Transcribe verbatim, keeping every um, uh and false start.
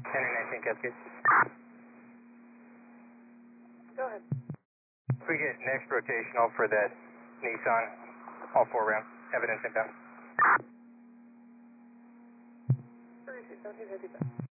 Henry nineteen Cascade. Go ahead. If we get next rotational for that Nissan, all four rounds, evidence inbound. Three, two, seventeen, fifty.